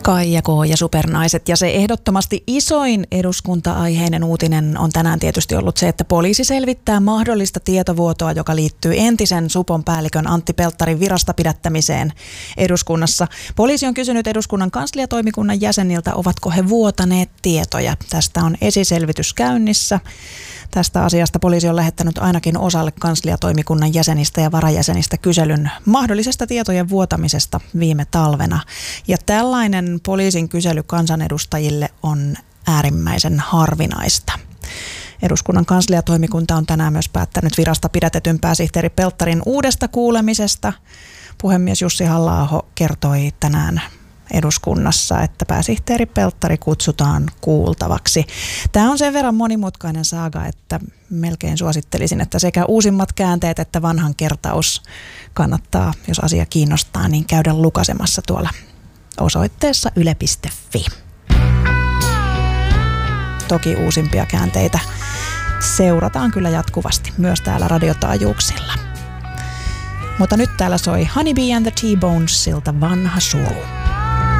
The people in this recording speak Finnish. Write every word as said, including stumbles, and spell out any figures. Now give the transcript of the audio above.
Kaija K. ja supernaiset. Ja se ehdottomasti isoin eduskunta-aiheinen uutinen on tänään tietysti ollut se, että poliisi selvittää mahdollista tietovuotoa, joka liittyy entisen Supon päällikön Antti Pelttarin virasta pidättämiseen eduskunnassa. Poliisi on kysynyt eduskunnan kansliatoimikunnan jäseniltä, ovatko he vuotaneet tietoja. Tästä on esiselvitys käynnissä. Tästä asiasta poliisi on lähettänyt ainakin osalle kansliatoimikunnan jäsenistä ja varajäsenistä kyselyn mahdollisesta tietojen vuotamisesta viime talvena. Ja tällainen poliisin kysely kansanedustajille on äärimmäisen harvinaista. Eduskunnan kansliatoimikunta on tänään myös päättänyt virasta pidätetyn pääsihteeri Pelttarin uudesta kuulemisesta. Puhemies Jussi Halla-aho kertoi tänään eduskunnassa, että pääsihteeri Pelttari kutsutaan kuultavaksi. Tämä on sen verran monimutkainen saaga, että melkein suosittelisin, että sekä uusimmat käänteet että vanhan kertaus kannattaa, jos asia kiinnostaa, niin käydä lukasemassa tuolla osoitteessa yle piste fi. Toki uusimpia käänteitä seurataan kyllä jatkuvasti myös täällä radiotaajuuksilla. Mutta nyt täällä soi Honeybee and the T-Bonesilta Vanha suru.